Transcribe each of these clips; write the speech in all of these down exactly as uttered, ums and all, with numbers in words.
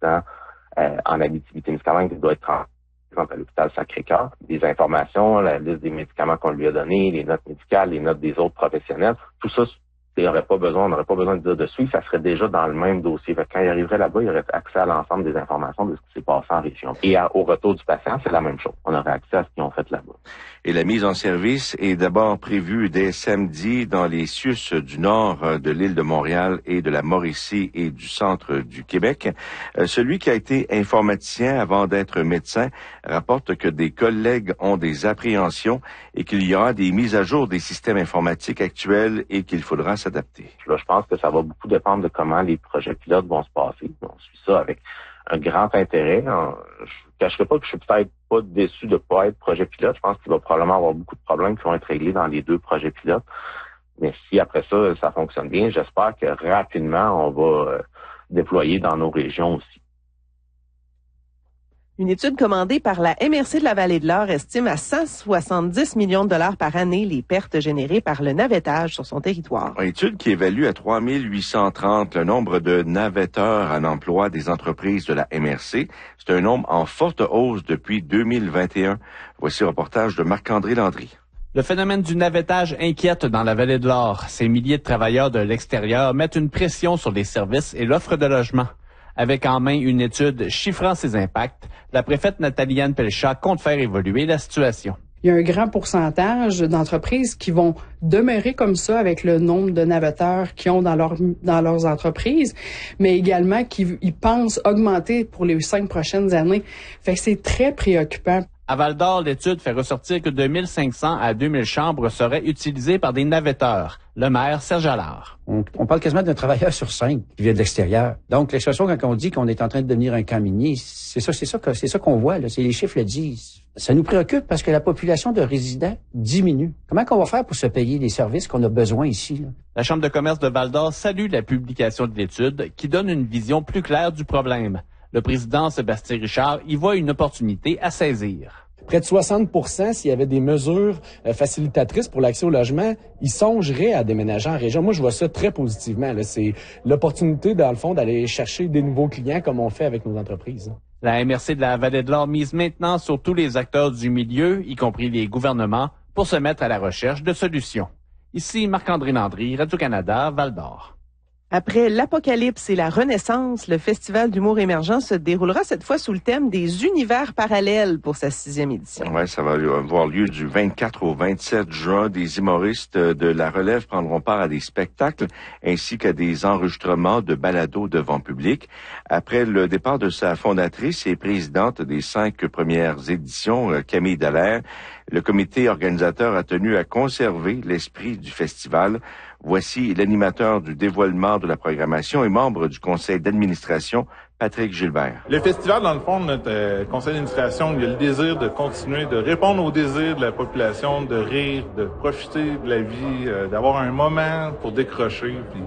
résident euh, en Abitibi-Témiscamingue qui doit être transféré à l'hôpital Sacré-Cœur. Des informations, la liste des médicaments qu'on lui a donnés, les notes médicales, les notes des autres professionnels, tout ça, il n'y aurait pas besoin, on n'aurait pas besoin de dire de suivre, ça serait déjà dans le même dossier. Fait que quand il arriverait là-bas, il aurait accès à l'ensemble des informations de ce qui s'est passé en région. Et à, au retour du patient, c'est la même chose. On aurait accès à ce qu'ils ont fait là-bas. Et la mise en service est d'abord prévue dès samedi dans les C I U S du nord de l'île de Montréal et de la Mauricie et du centre du Québec. Euh, celui qui a été informaticien avant d'être médecin rapporte que des collègues ont des appréhensions et qu'il y aura des mises à jour des systèmes informatiques actuels et qu'il faudra s'adapter. Là, je pense que ça va beaucoup dépendre de comment les projets pilotes vont se passer. On suit ça avec un grand intérêt. Je ne cacherai pas que je suis peut-être pas déçu de ne pas être projet pilote. Je pense qu'il va probablement avoir beaucoup de problèmes qui vont être réglés dans les deux projets pilotes. Mais si après ça, ça fonctionne bien, j'espère que rapidement, on va euh, déployer dans nos régions aussi. Une étude commandée par la M R C de la Vallée de l'Or estime à cent soixante-dix millions de dollars par année les pertes générées par le navettage sur son territoire. Une étude qui évalue à trois mille huit cent trente le nombre de navetteurs en emploi des entreprises de la M R C. C'est un nombre en forte hausse depuis deux mille vingt et un. Voici un reportage de Marc-André Landry. Le phénomène du navettage inquiète dans la Vallée de l'Or. Ces milliers de travailleurs de l'extérieur mettent une pression sur les services et l'offre de logement. Avec en main une étude chiffrant ses impacts, la préfète Nathalie-Anne Pelchat compte faire évoluer la situation. Il y a un grand pourcentage d'entreprises qui vont demeurer comme ça avec le nombre de navetteurs qu'ils ont dans, leur, dans leurs entreprises, mais également qui ils pensent augmenter pour les cinq prochaines années. Fait que c'est très préoccupant. À Val-d'Or, l'étude fait ressortir que deux mille cinq cents à deux mille chambres seraient utilisées par des navetteurs. Le maire, Serge Allard. On, on parle quasiment d'un travailleur sur cinq qui vient de l'extérieur. Donc, l'expression quand on dit qu'on est en train de devenir un camp minier, c'est ça, c'est ça, que, c'est ça qu'on voit, là. C'est les chiffres le disent. Ça nous préoccupe parce que la population de résidents diminue. Comment qu'on va faire pour se payer les services qu'on a besoin ici, là? La Chambre de commerce de Val-d'Or salue la publication de l'étude qui donne une vision plus claire du problème. Le président Sébastien Richard y voit une opportunité à saisir. Près de soixante pour cent, s'il y avait des mesures euh, facilitatrices pour l'accès au logement, ils songeraient à déménager en région. Moi, je vois ça très positivement, là. C'est l'opportunité, dans le fond, d'aller chercher des nouveaux clients comme on fait avec nos entreprises. La M R C de la Vallée de l'Or mise maintenant sur tous les acteurs du milieu, y compris les gouvernements, pour se mettre à la recherche de solutions. Ici Marc-André Landry, Radio-Canada, Val-d'Or. Après l'apocalypse et la renaissance, le Festival d'humour émergent se déroulera cette fois sous le thème des univers parallèles pour sa sixième édition. Ouais, ça va avoir lieu du vingt-quatre au vingt-sept juin. Des humoristes de la relève prendront part à des spectacles ainsi qu'à des enregistrements de balados devant public. Après le départ de sa fondatrice et présidente des cinq premières éditions, Camille Dallaire, le comité organisateur a tenu à conserver l'esprit du festival. Voici l'animateur du dévoilement de la programmation et membre du conseil d'administration, Patrick Gilbert. Le festival, dans le fond, notre euh, conseil d'administration, il y a le désir de continuer de répondre aux désirs de la population, de rire, de profiter de la vie, euh, d'avoir un moment pour décrocher, puis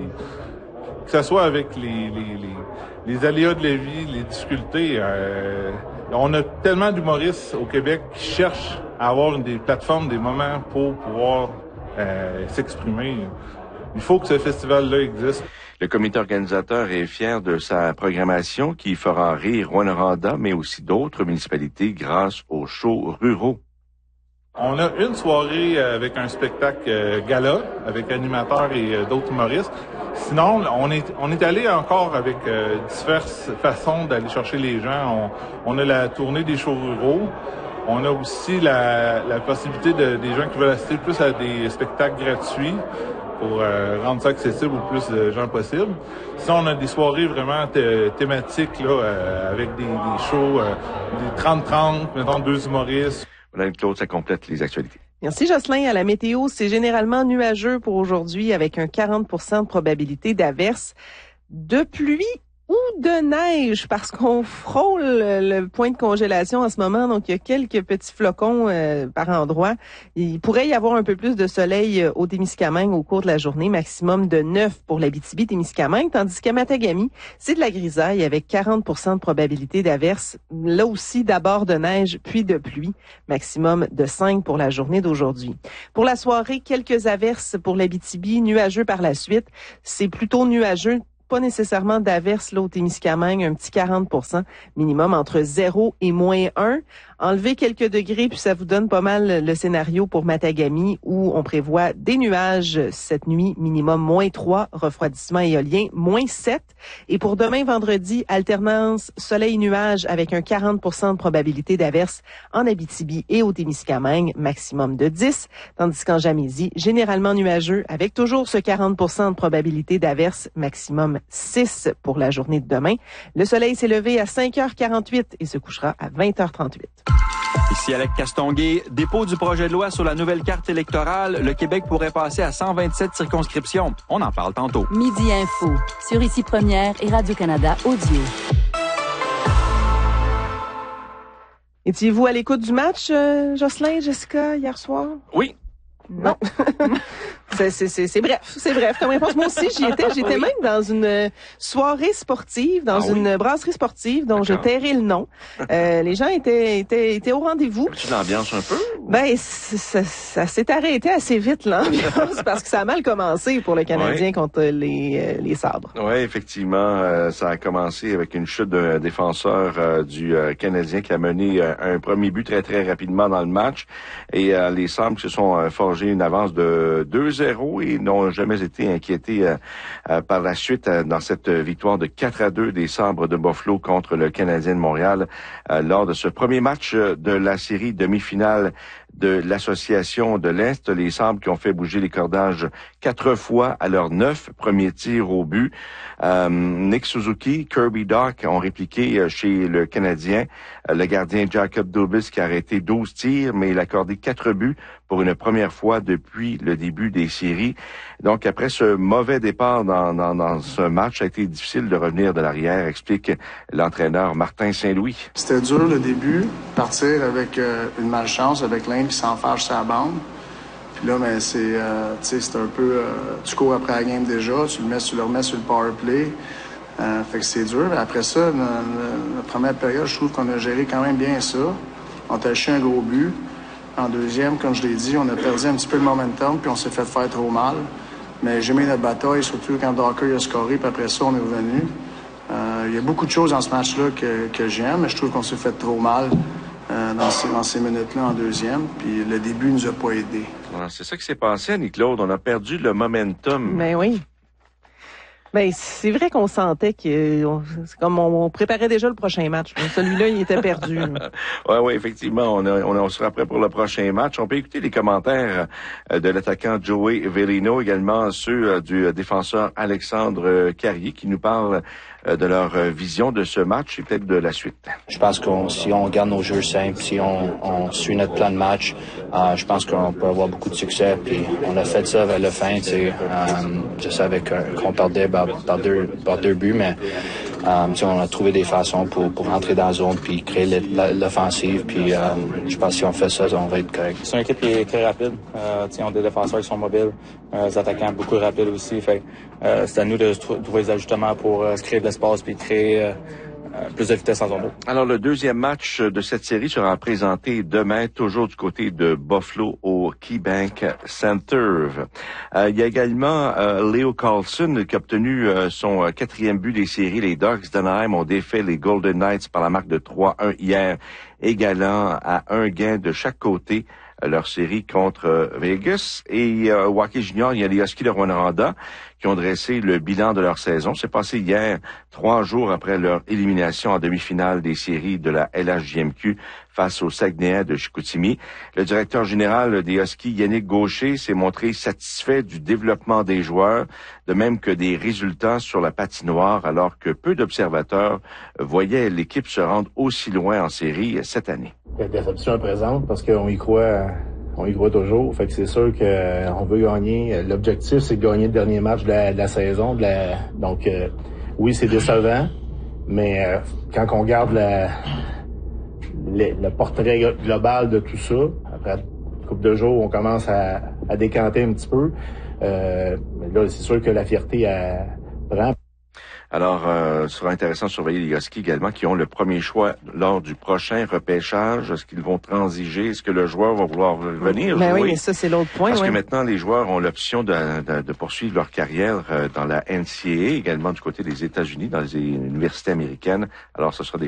que ce soit avec les, les, les, les aléas de la vie, les difficultés. Euh, on a tellement d'humoristes au Québec qui cherchent à avoir des plateformes, des moments pour pouvoir euh, s'exprimer. Il faut que ce festival-là existe. Le comité organisateur est fier de sa programmation qui fera rire Rwanda, mais aussi d'autres municipalités grâce aux shows ruraux. On a une soirée avec un spectacle euh, gala, avec animateurs et euh, d'autres humoristes. Sinon, on est on est allé encore avec euh, diverses façons d'aller chercher les gens. On, on a la tournée des shows ruraux. On a aussi la, la possibilité de, des gens qui veulent assister plus à des spectacles gratuits pour euh, rendre ça accessible au plus de gens possible. Sinon, on a des soirées vraiment thé- thématiques là, euh, avec des, des shows, euh, des trente trente, mettons deux humoristes. Madame Claude, ça complète les actualités. Merci Jocelyn. À la météo, c'est généralement nuageux pour aujourd'hui avec un quarante pour cent de probabilité d'averse, de pluie ou de neige parce qu'on frôle le point de congélation en ce moment. Donc, il y a quelques petits flocons euh, par endroit. Il pourrait y avoir un peu plus de soleil au Témiscamingue au cours de la journée, maximum de neuf pour l'Abitibi-Témiscamingue, tandis qu'à Matagami, c'est de la grisaille avec quarante pour cent de probabilité d'averse. Là aussi, d'abord de neige, puis de pluie, maximum de cinq pour la journée d'aujourd'hui. Pour la soirée, quelques averses pour l'Abitibi, nuageux par la suite. C'est plutôt nuageux pas nécessairement d'averse là au Témiscamingue, un petit quarante pour cent, minimum entre zéro et moins un. Enlevez quelques degrés, puis ça vous donne pas mal le scénario pour Matagami, où on prévoit des nuages cette nuit, minimum moins trois, refroidissement éolien, moins sept. Et pour demain, vendredi, alternance soleil-nuage avec un quarante pour cent de probabilité d'averse en Abitibi et au Témiscamingue, maximum de dix. Tandis qu'en Gamésie, généralement nuageux, avec toujours ce quarante pour cent de probabilité d'averse, maximum six pour la journée de demain. Le soleil s'est levé à cinq heures quarante-huit et se couchera à vingt heures trente-huit. Ici Alec Castonguay, dépôt du projet de loi sur la nouvelle carte électorale, le Québec pourrait passer à cent vingt-sept circonscriptions. On en parle tantôt. Midi Info, sur Ici Première et Radio-Canada Audio. Étiez-vous à l'écoute du match, euh, Jocelyn, Jessica, hier soir? Oui. Non. c'est, c'est, c'est, c'est bref, c'est bref. Comme réponse, moi aussi, j'y étais. J'étais oui. même dans une soirée sportive, dans ah, une oui. brasserie sportive dont D'accord. je tairai le nom. Euh, les gens étaient, étaient, étaient au rendez-vous. Tu l'ambiance un peu? Ben, ça, ça s'est arrêté assez vite, l'ambiance, parce que ça a mal commencé pour le Canadien oui. contre les, les Sabres. Oui, effectivement, euh, ça a commencé avec une chute d'un défenseur euh, du euh, Canadien qui a mené euh, un premier but très, très rapidement dans le match. Et euh, les Sabres se sont euh, forgés une avance de deux zéro et n'ont jamais été inquiétés euh, euh, par la suite euh, dans cette victoire de quatre à deux des Sabres de Buffalo contre le Canadien de Montréal euh, lors de ce premier match de la série demi-finale de l'Association de l'Est. Les Sabres qui ont fait bouger les cordages quatre fois à leurs neuf premiers tirs au but. Euh, Nick Suzuki, Kirby Dach ont répliqué chez le Canadien. Le gardien Jacob Dubas qui a arrêté douze tirs, mais il a accordé quatre buts pour une première fois depuis le début des séries. Donc, après ce mauvais départ dans, dans, dans ce match, ça a été difficile de revenir de l'arrière, explique l'entraîneur Martin Saint-Louis. C'était dur le début, partir avec euh, une malchance, avec l'Inde qui s'enfarge sur la bande. Puis là, ben, c'est, euh, tu sais, c'est un peu, euh, tu cours après la game déjà, tu le mets, tu le remets sur le power play. Euh, fait que c'est dur. Après ça, dans, dans la première période, je trouve qu'on a géré quand même bien ça. On a acheté un gros but. En deuxième, comme je l'ai dit, on a perdu un petit peu le momentum, puis on s'est fait faire trop mal. Mais j'ai aimé notre bataille, surtout quand Docker a scoré, puis après ça, on est revenu. Euh, il y a beaucoup de choses dans ce match-là que, que j'aime, mais je trouve qu'on s'est fait trop mal euh, dans ces, dans ces minutes-là en deuxième, puis le début nous a pas aidés. Ouais, c'est ça qui s'est passé, Annie-Claude. On a perdu le momentum. Ben oui. Ben, c'est vrai qu'on sentait que on, c'est comme on, on préparait déjà le prochain match. Celui-là, il était perdu. Oui, oui, effectivement, on, a, on, a, on sera prêt pour le prochain match. On peut écouter les commentaires de l'attaquant Joey Velino, également ceux du défenseur Alexandre Carrier, qui nous parle de leur vision de ce match et peut-être de la suite. Je pense que si on garde nos jeux simples, si on, on suit notre plan de match, euh, je pense qu'on peut avoir beaucoup de succès. Puis on a fait ça vers la fin. Tu sais, euh, je savais qu'on perdait par, par, deux, par deux buts, mais euh, tu sais, on a trouvé des façons pour, pour rentrer dans la zone puis créer l'offensive. Puis euh, je pense que si on fait ça, on va être correct. C'est une équipe qui est très rapide. Euh, tu sais, on a des défenseurs qui sont mobiles, euh, des attaquants beaucoup rapides aussi. Fait euh, c'est à nous de trouver des ajustements pour euh, se créer de l'espace puis créer euh, euh, plus de vitesse en zone deux. Alors, le deuxième match de cette série sera présenté demain, toujours du côté de Buffalo au KeyBank Center. Euh, il y a également euh, Leo Carlson qui a obtenu euh, son euh, quatrième but des séries. Les Ducks d'Anaheim ont défait les Golden Knights par la marque de trois un hier, égalant à un gain de chaque côté leur série contre Vegas. Et euh, au hockey junior, il y a les Huskies de Rwanda qui ont dressé le bilan de leur saison. C'est passé hier, trois jours après leur élimination en demi-finale des séries de la L H J M Q face aux Saguenayens de Chicoutimi. Le directeur général des Huskies, Yannick Gaucher, s'est montré satisfait du développement des joueurs, de même que des résultats sur la patinoire, alors que peu d'observateurs voyaient l'équipe se rendre aussi loin en série cette année. La déception est présente parce qu'on y croit, on y croit toujours. Fait que c'est sûr qu'on veut gagner. L'objectif, c'est de gagner le dernier match de la, de la saison. De la, donc, euh, oui, c'est décevant, mais euh, quand on regarde la, le, le portrait global de tout ça, après une couple de jours, on commence à, à décanter un petit peu. Euh, mais là, c'est sûr que la fierté elle, prend. Alors, euh, ce sera intéressant de surveiller les Huskies également, qui ont le premier choix lors du prochain repêchage. Est-ce qu'ils vont transiger? Est-ce que le joueur va vouloir venir ben jouer? Oui, mais ça, c'est l'autre point. Parce oui. que maintenant, les joueurs ont l'option de, de, de poursuivre leur carrière dans la N C A A, également du côté des États-Unis, dans les universités américaines. Alors, ce sera des